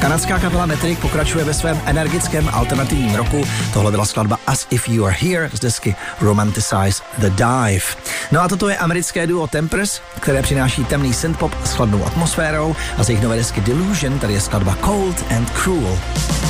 Kanadská kapela Metric pokračuje ve svém energickém alternativním roku. Tohle byla skladba As If You Are Here z desky Romanticize the Dive. No a toto je americké duo Tempers, které přináší temný synthpop s chladnou atmosférou a z jejich nové desky Delusion tady je skladba Cold and Cruel.